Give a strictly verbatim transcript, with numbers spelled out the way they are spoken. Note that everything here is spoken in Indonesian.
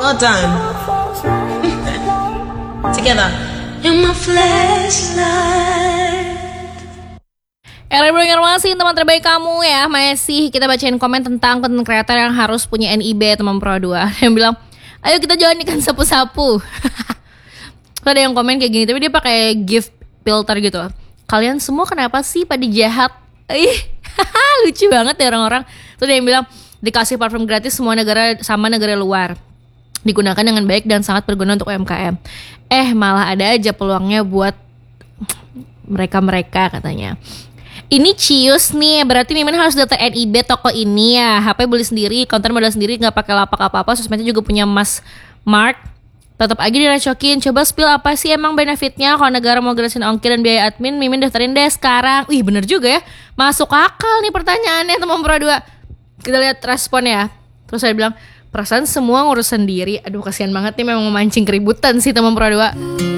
All done. Together. You're my flashlight. Era informasi teman terbaik kamu ya. Masih kita bacain komen tentang content creator yang harus punya N I B teman Pro dua. Yang bilang, ayo kita jalan ikan sapu-sapu. Ada yang komen kayak gini, tapi dia pakai gift filter gitu. Kalian semua kenapa sih pada jahat? Ih, lucu banget ya orang-orang. Terus dia yang bilang, dikasih parfum gratis semua negara sama negara luar. Digunakan dengan baik dan sangat berguna untuk U M K M. Eh malah ada aja peluangnya buat mereka-mereka katanya. Ini cius nih, berarti Mimin harus data N I B toko ini ya. H P beli sendiri, konten modal sendiri, gak pakai lapak apa-apa. Sosmednya juga punya Mas Mark. Tetap aja direcokin. Coba spill apa sih emang benefitnya kalau negara mau gratisin ongkir dan biaya admin. Mimin daftarin deh sekarang. Wih bener juga ya, masuk akal nih pertanyaannya teman Pro dua. Kita lihat respon ya. Terus saya bilang, perasaan semua ngurus sendiri. Aduh kasihan banget nih, memang memancing keributan sih teman Pro dua.